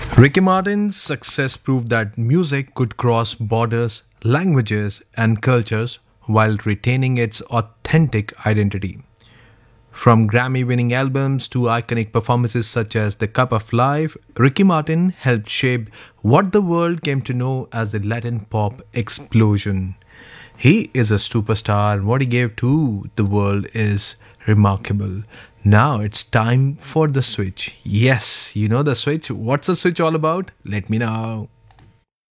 Ricky Martin's success proved that music could cross borders, languages, and cultures while retaining its authentic identity. From Grammy winning albums to iconic performances such as The Cup of Life, Ricky Martin helped shape what the world came to know as the Latin pop explosion. He is a superstar, and what he gave to the world is remarkable. Now it's time for the switch. Yes, you know the switch. What's the switch all about? Let me know.